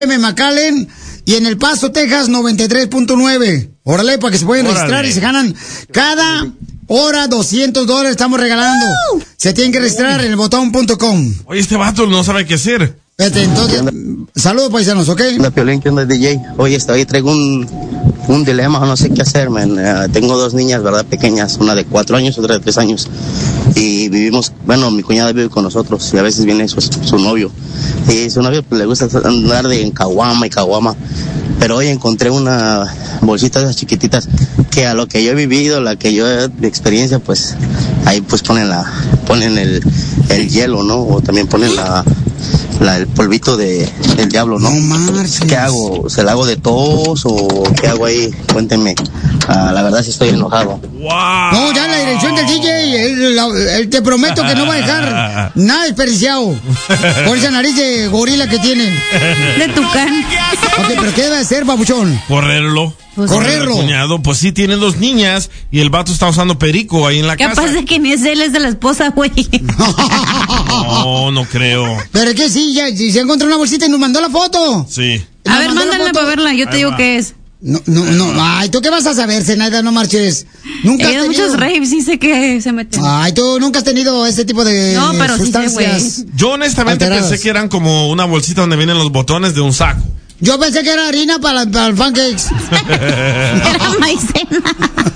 McAllen y en El Paso, Texas, 93.9. Órale, para que se pueden registrar y se ganan cada hora $200 estamos regalando. Se tienen que registrar en elbotón.com. Oye, este vato no sabe qué hacer. Entonces, saludos paisanos, ¿ok? Hola, Piolín, ¿qué onda, DJ? Oye, hoy traigo un dilema, no sé qué hacer, man. Tengo dos niñas, ¿verdad? Pequeñas, una de 4 años, otra de 3 años. Y vivimos, bueno, mi cuñada vive con nosotros y a veces viene su novio. Y su novio pues, le gusta andar en caguama. Pero hoy encontré una bolsita de esas chiquititas que a lo que yo he vivido, la que yo he de experiencia, pues ahí pues ponen el hielo, ¿no? O también ponen el polvito del diablo, ¿no? No marches. ¿Qué hago? ¿Se la hago de tos o qué hago ahí? Cuéntenme. La verdad sí estoy enojado. ¡Wow! No, ya la dirección del DJ, él te prometo que no va a dejar nada desperdiciado por esa nariz de gorila que tiene. De tucán. Ok, pero ¿qué debe hacer, babuchón? Correrlo. Correrlo. Cuñado, pues sí, tiene 2 niñas y el vato está usando perico ahí en la casa. Capaz de que ni es él, es de la esposa, güey. No creo. Pero que sí, ya si se encontró una bolsita y nos mandó la foto. Sí. A ver, mándala para verla, yo te digo qué es. No. Ay, ¿tú qué vas a saber, Zenaida? No marches. Nunca has tenido muchos raves, sí sé que se meten. Ay, tú nunca has tenido ese tipo de sustancias. Sí sé, yo honestamente pensé que eran como una bolsita donde vienen los botones de un saco. Yo pensé que era harina para los pancakes. Era maicena.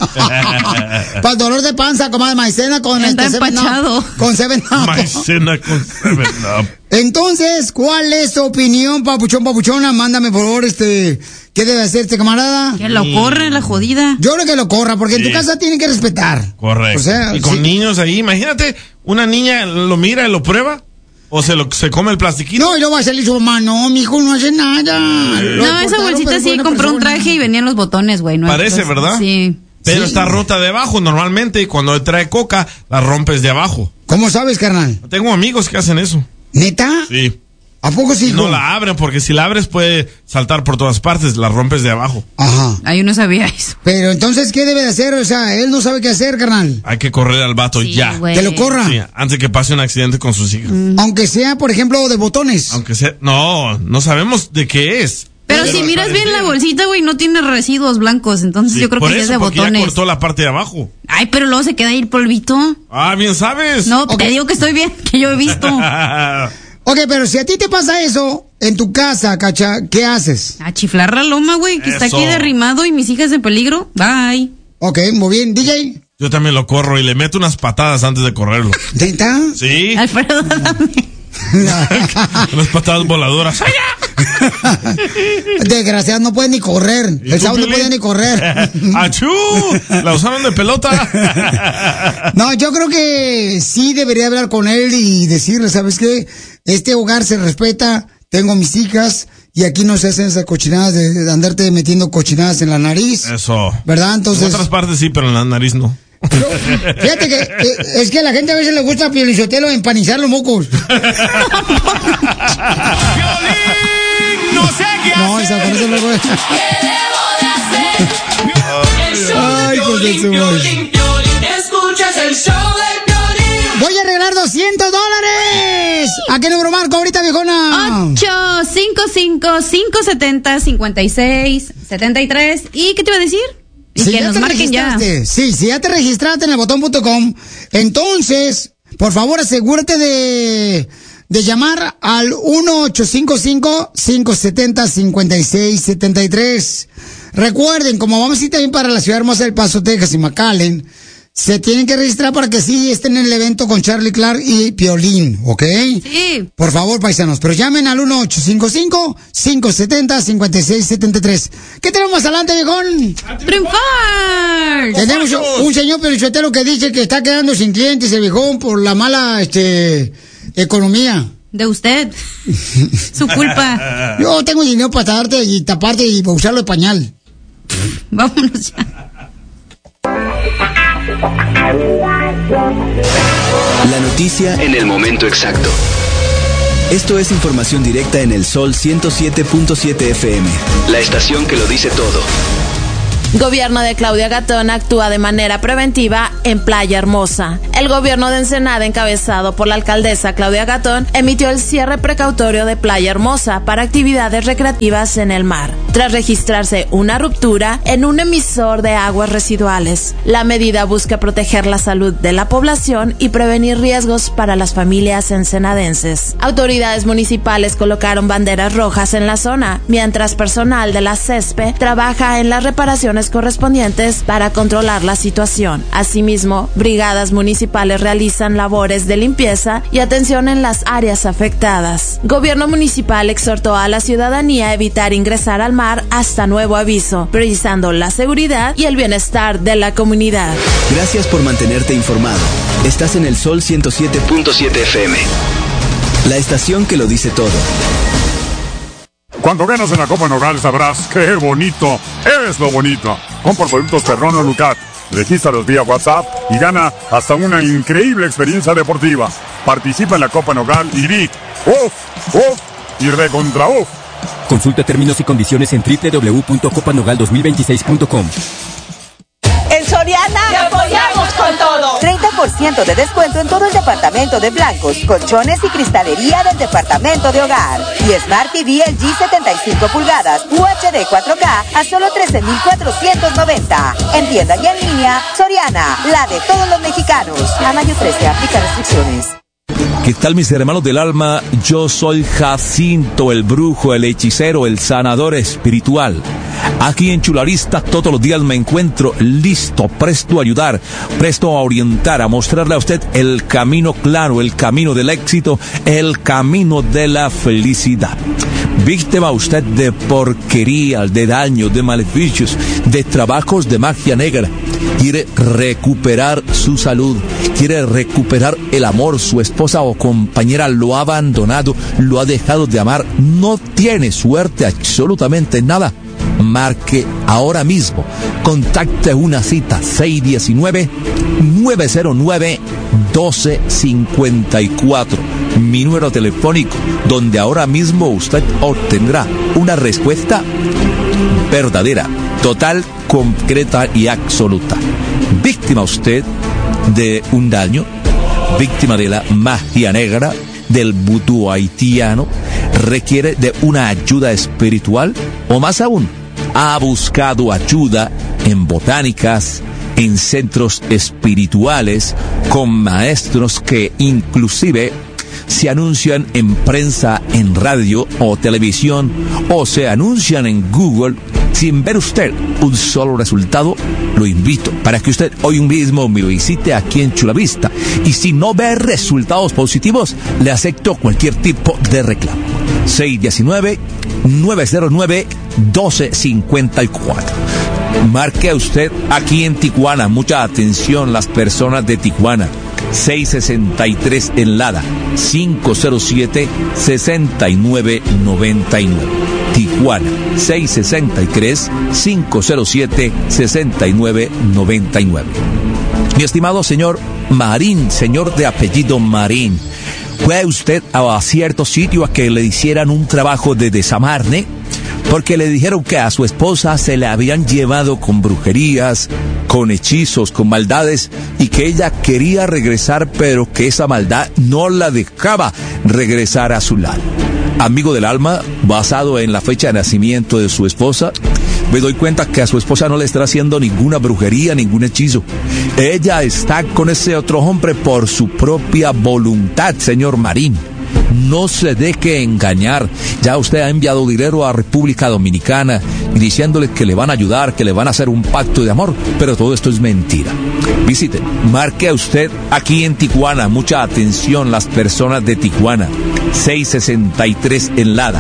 Para el dolor de panza, como de maicena con está empachado. Con 7-Up. Maicena con 7-Up. Entonces, ¿cuál es tu opinión, papuchona? Mándame, por favor, ¿qué debe hacer este camarada? Que lo corre, la jodida. Yo creo que lo corra, porque en tu casa tienen que respetar. Correcto. O sea, y con niños ahí, imagínate, una niña lo mira y lo prueba. ¿O se come el plastiquito? No, y luego va a salir su mamá. No, mijo, no hace nada. No, esa bolsita sí compró un traje y venían los botones, güey. No parece, ¿verdad? Sí. Pero está rota de abajo normalmente y cuando trae coca, la rompes de abajo. ¿Cómo sabes, carnal? Tengo amigos que hacen eso. ¿Neta? Sí. ¿A poco sí? No la abren porque si la abres puede saltar por todas partes, la rompes de abajo. Ajá. Yo no sabía eso. Pero entonces, ¿qué debe de hacer? O sea, él no sabe qué hacer, carnal. Hay que correr al vato ya. ¿Que lo corra? Sí, antes que pase un accidente con sus hijas. Aunque sea, por ejemplo, de botones. Aunque sea, no sabemos de qué es. Pero si miras bien la bolsita, güey, no tiene residuos blancos, entonces yo creo que es de botones. Ya cortó la parte de abajo. Ay, pero luego se queda ahí el polvito. Ah, bien sabes. No, te digo que estoy bien, que yo he visto. Ok, pero si a ti te pasa eso en tu casa, Cacha, ¿qué haces? A chiflar la loma, güey, que está aquí derrimado y mis hijas en peligro. Bye. Ok, muy bien. DJ. Yo también lo corro y le meto unas patadas antes de correrlo. ¿Neta? Sí. Alfredo, dame. Unas patadas voladoras. Desgraciado, no puede ni correr. El sábado no puede ni correr. ¡Achú! ¿La usaron de pelota? No, yo creo que sí debería hablar con él y decirle, ¿sabes qué? Este hogar se respeta, tengo mis hijas y aquí no se hacen esas cochinadas de andarte metiendo cochinadas en la nariz. Eso. ¿Verdad? Entonces. En otras partes sí, pero en la nariz no. Fíjate que es que a la gente a veces le gusta a Piolín Sotelo empanizar los mocos. No sé qué hacer. No, esa con eso luego. Ay, pues eso. Escuchas el show de Piolín. Voy a regalar $200. ¿A qué número marco ahorita, viejona? 855-570-5673. ¿Y qué te iba a decir? Y si que nos marquen ya. Sí, si ya te registraste en el botón.com, entonces, por favor, asegúrate de llamar al 1-855-570-5673. Recuerden, como vamos a ir también para la ciudad hermosa del Paso, Texas y McAllen, se tienen que registrar para que sí estén en el evento con Charlie Clark y Piolín, ¿ok? Sí. Por favor, paisanos, pero llamen al 1-855-570-5673. ¿Qué tenemos más adelante, viejón? ¡Triunfar! Tenemos un señor perichotero que dice que está quedando sin clientes el viejón por la mala, economía. De usted. Su culpa. Yo tengo dinero para darte y taparte y usarlo de pañal. Vámonos ya. La noticia en el momento exacto. Esto es información directa en el Sol 107.7 FM. La estación que lo dice todo. Gobierno de Claudia Gatón actúa de manera preventiva en Playa Hermosa. El gobierno de Ensenada, encabezado por la alcaldesa Claudia Gatón, emitió el cierre precautorio de Playa Hermosa para actividades recreativas en el mar, tras registrarse una ruptura en un emisor de aguas residuales. La medida busca proteger la salud de la población y prevenir riesgos para las familias ensenadenses. Autoridades municipales colocaron banderas rojas en la zona, mientras personal de la CESPE trabaja en las reparaciones correspondientes para controlar la situación. Asimismo, brigadas municipales realizan labores de limpieza y atención en las áreas afectadas. Gobierno municipal exhortó a la ciudadanía a evitar ingresar al mar hasta nuevo aviso, priorizando la seguridad y el bienestar de la comunidad. Gracias por mantenerte informado. Estás en el Sol 107.7 FM. La estación que lo dice todo. Cuando ganas en la Copa Nogal sabrás qué bonito es lo bonito. Compra productos Perrón o Lucat. Regístralos vía WhatsApp y gana hasta una increíble experiencia deportiva. Participa en la Copa Nogal y di ¡uf! ¡uf! Y recontra ¡uf! Consulta términos y condiciones en www.copanogal2026.com. En Soriana te apoyamos con todo. 30% de descuento en todo el departamento de blancos, colchones y cristalería del departamento de hogar. Y Smart TV LG 75 pulgadas UHD 4K a solo 13,490. En tienda y en línea, Soriana, la de todos los mexicanos. A mayo 13, aplica restricciones. ¿Qué tal, mis hermanos del alma? Yo soy Jacinto, el brujo, el hechicero, el sanador espiritual. Aquí en Chulavista todos los días me encuentro listo, presto a ayudar, presto a orientar, a mostrarle a usted el camino claro, el camino del éxito, el camino de la felicidad. Víctima usted de porquería, de daños, de maleficios, de trabajos de magia negra. Quiere recuperar su salud, quiere recuperar el amor, su esposa o compañera lo ha abandonado, lo ha dejado de amar, no tiene suerte absolutamente nada. Marque ahora mismo, contacte una cita 619-909-1254, mi número telefónico, donde ahora mismo usted obtendrá una respuesta verdadera, total, concreta y absoluta. Víctima usted de un daño, víctima de la magia negra, del vudú haitiano, requiere de una ayuda espiritual o más aún, ha buscado ayuda en botánicas, en centros espirituales, con maestros que inclusive se anuncian en prensa, en radio o televisión, o se anuncian en Google sin ver usted un solo resultado. Lo invito para que usted hoy mismo me visite aquí en Chulavista, y si no ve resultados positivos, le acepto cualquier tipo de reclamo. 619-909-1254. Marque a usted aquí en Tijuana. Mucha atención, las personas de Tijuana. 663 en Lada, 507-6999. Tijuana, 663-507-6999. Mi estimado señor Marín, señor de apellido Marín, ¿fue usted a cierto sitio a que le hicieran un trabajo de desamarne? Porque le dijeron que a su esposa se le habían llevado con brujerías, con hechizos, con maldades, y que ella quería regresar, pero que esa maldad no la dejaba regresar a su lado. Amigo del alma, basado en la fecha de nacimiento de su esposa, me doy cuenta que a su esposa no le está haciendo ninguna brujería, ningún hechizo. Ella está con ese otro hombre por su propia voluntad, señor Marín. No se deje engañar. Ya usted ha enviado dinero a República Dominicana diciéndole que le van a ayudar, que le van a hacer un pacto de amor, pero todo esto es mentira. Visite, marque a usted aquí en Tijuana. Mucha atención, las personas de Tijuana. 663 en Lada,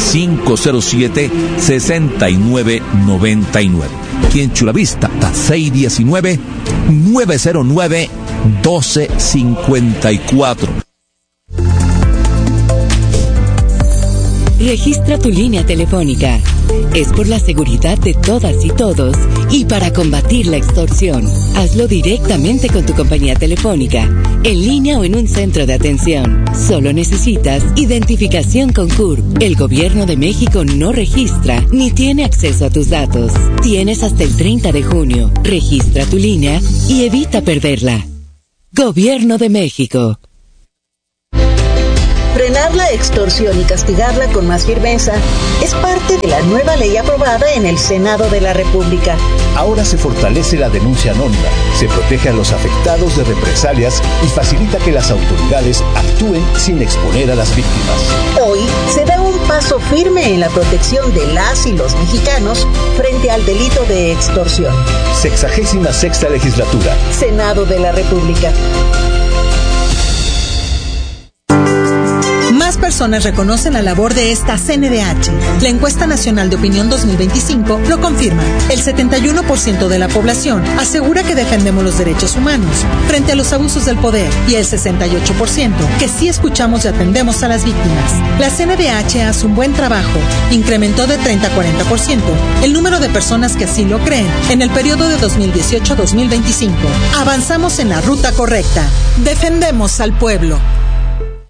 507-6999. Aquí en Chulavista, 619-909-1254. Registra tu línea telefónica. Es por la seguridad de todas y todos y para combatir la extorsión. Hazlo directamente con tu compañía telefónica, en línea o en un centro de atención. Solo necesitas identificación con CURP. El Gobierno de México no registra ni tiene acceso a tus datos. Tienes hasta el 30 de junio. Registra tu línea y evita perderla. Gobierno de México. Frenar la extorsión y castigarla con más firmeza es parte de la nueva ley aprobada en el Senado de la República. Ahora se fortalece la denuncia anónima, se protege a los afectados de represalias y facilita que las autoridades actúen sin exponer a las víctimas. Hoy se da un paso firme en la protección de las y los mexicanos frente al delito de extorsión. 66ª Legislatura. Senado de la República. Más personas reconocen la labor de esta CNDH. La encuesta nacional de opinión 2025 lo confirma. El 71% de la población asegura que defendemos los derechos humanos frente a los abusos del poder y el 68% que sí escuchamos y atendemos a las víctimas. La CNDH hace un buen trabajo. Incrementó de 30 a 40% el número de personas que así lo creen en el periodo de 2018 a 2025. Avanzamos en la ruta correcta. Defendemos al pueblo.